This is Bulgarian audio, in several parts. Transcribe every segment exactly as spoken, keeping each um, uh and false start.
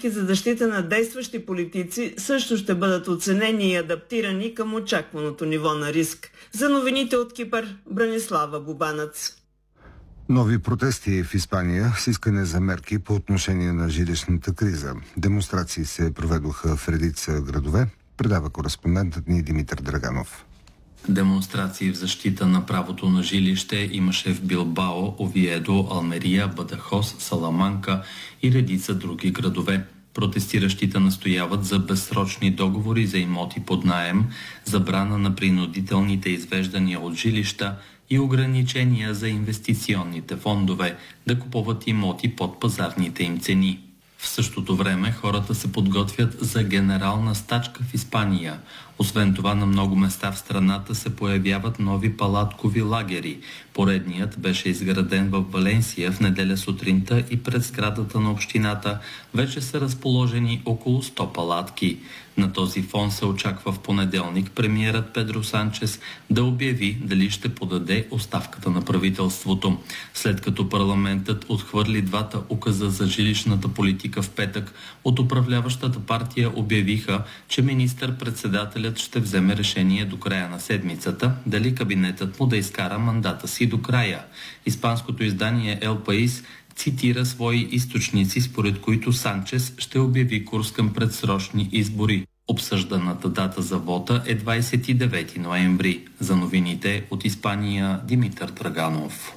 мерки за защита на действащи политици също ще бъдат оценени и адаптирани към очакваното ниво на риск. За новините от Кипър, Бранислава Бубанец. Нови протести в Испания с искане за мерки по отношение на жилищната криза. Демонстрации се проведоха в редица градове, предава кореспондентът ни Димитър Драганов. Демонстрации в защита на правото на жилище имаше в Билбао, Овиедо, Алмерия, Бадахос, Саламанка и редица други градове. Протестиращите настояват за безсрочни договори за имоти под наем, забрана на принудителните извеждания от жилища и ограничения за инвестиционните фондове да купуват имоти под пазарните им цени. В същото време хората се подготвят за генерална стачка в Испания. Освен това, на много места в страната се появяват нови палаткови лагери. Поредният беше изграден в Валенсия в неделя сутринта и пред сградата на общината вече са разположени около сто палатки. На този фон се очаква в понеделник премиерът Педро Санчес да обяви дали ще подаде оставката на правителството. След като парламентът отхвърли двата указа за жилищната политика в петък, от управляващата партия обявиха, че министър-председателят ще вземе решение до края на седмицата дали кабинетът му да изкара мандата си до края. Испанското издание Ел Паис цитира свои източници, според които Санчес ще обяви курс към предсрочни избори. Обсъжданата дата за вота е двадесет и девети ноември. За новините от Испания, Димитър Драганов.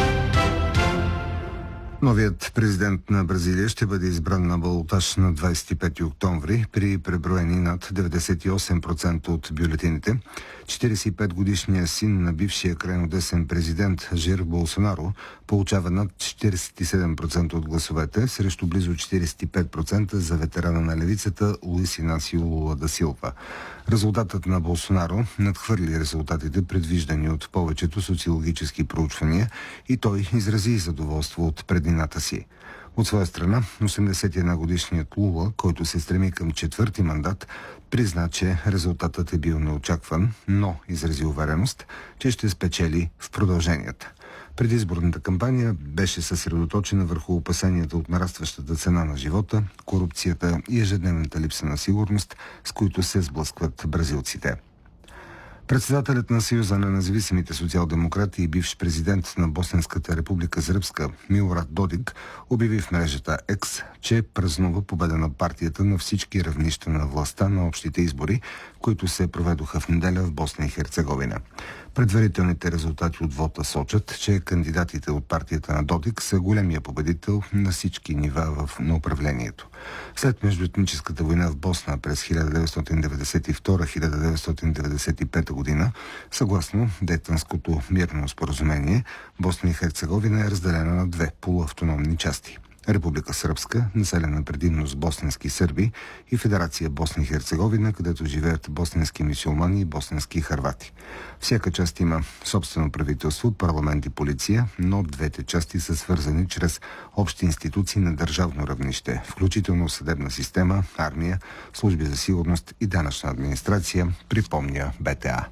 Новият президент на Бразилия ще бъде избран на балотаж на двадесет и пети октомври при преброени над деветдесет и осем процента от бюлетините. четиридесет и пет годишният син на бившия крайнодесен президент Жир Болсонаро получава над четиридесет и седем процента от гласовете, срещу близо четиридесет и пет процента за ветерана на левицата Луис Инасио Лула да Силва. Резултатът на Болсонаро надхвърли резултатите, предвиждани от повечето социологически проучвания, и той изрази задоволство от преднината си. От своя страна, осемдесет и една годишният Лула, който се стреми към четвърти мандат, призна, че резултатът е бил неочакван, но изрази увереност, че ще спечели в продълженията. Предизборната кампания беше съсредоточена върху опасенията от нарастващата цена на живота, корупцията и ежедневната липса на сигурност, с които се сблъскват бразилците. Председателят на Съюза на независимите социал-демократи и бивш президент на Босненската република Сръбска Милорад Додик обяви в мрежата X, че празнува победа на партията на всички равнища на властта на общите избори, които се проведоха в неделя в Босна и Херцеговина. Предварителните резултати от вота сочат, че кандидатите от партията на Додик са големия победител на всички нива в, на управлението. След междуетническата война в Босна през хиляда деветстотин деветдесет и втора - хиляда деветстотин деветдесет и пета година, съгласно Дейтънското мирно споразумение, Босна и Херцеговина е разделена на две полуавтономни части. Република Сръбска, населена предимно с босненски сърби, и Федерация Босна и Херцеговина, където живеят босненски мюсюлмани и босненски хървати. Всяка част има собствено правителство, парламент и полиция, но двете части са свързани чрез общи институции на държавно равнище, включително съдебна система, армия, служби за сигурност и данъчна администрация, припомня БТА.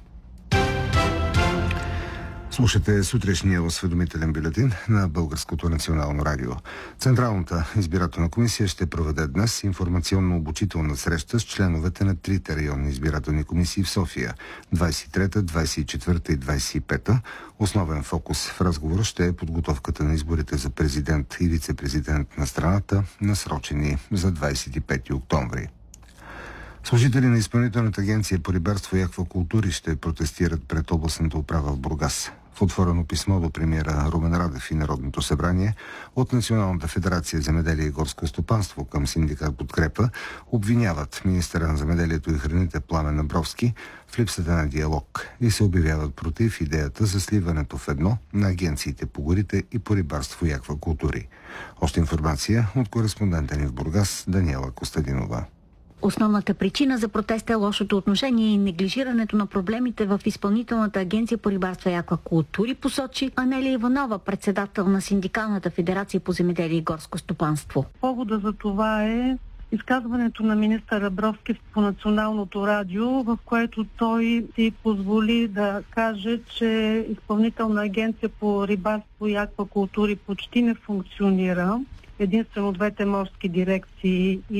Слушате сутрешния осведомителен бюлетин на Българското национално радио. Централната избирателна комисия ще проведе днес информационно-обучителна среща с членовете на трите районни избирателни комисии в София – двадесет и трета, двадесет и четвърта и двадесет и пета. Основен фокус в разговора ще е подготовката на изборите за президент и вице-президент на страната, насрочени за двадесет и пети октомври. Служители на Изпълнителната агенция по рибарство и аквакултури ще протестират пред областната управа в Бургас. В отворено писмо до премиера Румен Радев и Народното събрание от Националната федерация земеделие и горско стопанство към синдикат Подкрепа обвиняват министъра на земеделието и храните Пламен Абровски в липсата на диалог и се обявяват против идеята за сливането в едно на агенциите по горите и по рибарство и аквакултури. Още информация от кореспондента ни в Бургас Даниела Костадинова. Основната причина за протеста е лошото отношение и неглижирането на проблемите в Изпълнителната агенция по рибарство и аквакултури, посочи Анелия Иванова, председател на Синдикалната федерация по земеделие и горско стопанство. Повода за това е изказването на министър Абровски по Националното радио, в което той си позволи да каже, че Изпълнителна агенция по рибарство и аквакултури почти не функционира. Единствено двете морски дирекции и